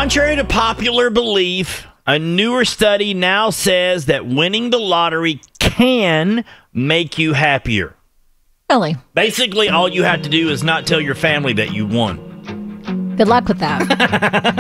Contrary to popular belief, a newer study now says that winning the lottery can make you happier. Really? Basically, all you have to do is not tell your family that you won. Good luck with that.